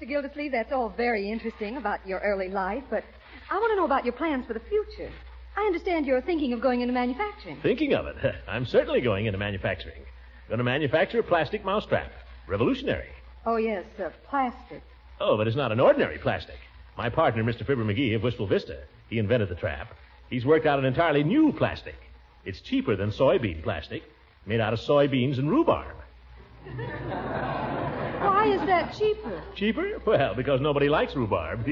Mr. Gildersleeve, that's all very interesting about your early life, but I want to know about your plans for the future. I understand you're thinking of going into manufacturing. Thinking of it? I'm certainly going into manufacturing. Going to manufacture a plastic mousetrap. Revolutionary. Oh, yes, plastic. Oh, but it's not an ordinary plastic. My partner, Mr. Fibber McGee of Wistful Vista, he invented the trap. He's worked out an entirely new plastic. It's cheaper than soybean plastic, made out of soybeans and rhubarb. Why is that cheaper? Cheaper? Well, because nobody likes rhubarb.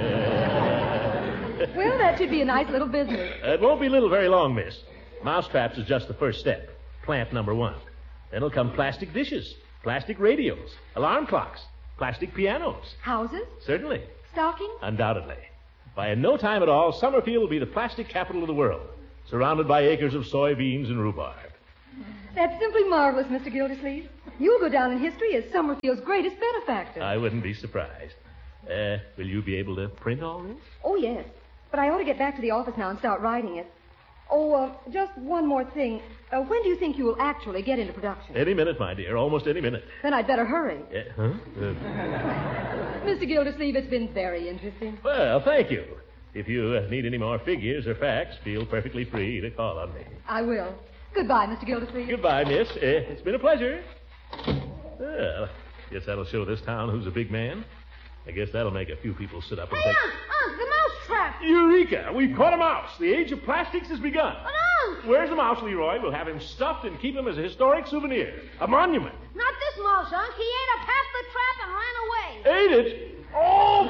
Well, that should be a nice little business. It won't be little very long, miss. Mousetraps is just the first step. Plant number 1. Then will come plastic dishes, plastic radios, alarm clocks, plastic pianos. Houses? Certainly. Stockings? Undoubtedly. By in no time at all, Summerfield will be the plastic capital of the world, surrounded by acres of soybeans and rhubarb. That's simply marvelous, Mr. Gildersleeve. You'll go down in history as Summerfield's greatest benefactor. I wouldn't be surprised. Will you be able to print all this? Oh, yes. But I ought to get back to the office now and start writing it. Oh, just one more thing. When do you think you will actually get into production? Any minute, my dear. Almost any minute. Then I'd better hurry. Huh? Mr. Gildersleeve, it's been very interesting. Well, thank you. If you need any more figures or facts, feel perfectly free to call on me. I will. Goodbye, Mr. Gildersleeve. Goodbye, miss. It's been a pleasure. Well, guess that'll show this town who's a big man. I guess that'll make a few people sit up and think... Unc, the mousetrap. Eureka! We've caught a mouse. The age of plastics has begun. But, Unc! Where's the mouse, Leroy? We'll have him stuffed and keep him as a historic souvenir. A monument. Not this mouse, Unc. He ate up half the trap and ran away. Ate it? Oh,